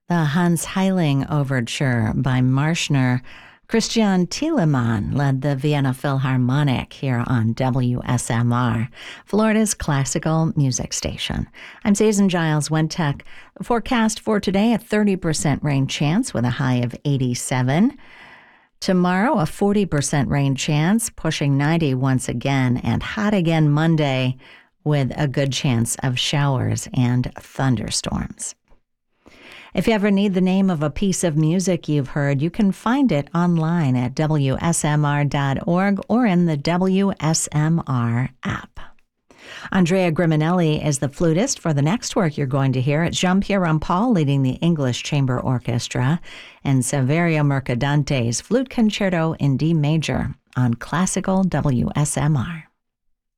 The Hans Heiling Overture by Marschner. Christian Thielemann led the Vienna Philharmonic here on WSMR, Florida's classical music station. I'm Susan Giles Wentech. Forecast for today, a 30% rain chance with a high of 87. Tomorrow, a 40% rain chance, pushing 90 once again, and hot again Monday with a good chance of showers and thunderstorms. If you ever need the name of a piece of music you've heard, you can find it online at WSMR.org or in the WSMR app. Andrea Griminelli is the flutist for the next work you're going to hear. It's Jean-Pierre Rampal leading the English Chamber Orchestra and Saverio Mercadante's Flute Concerto in D major on Classical WSMR.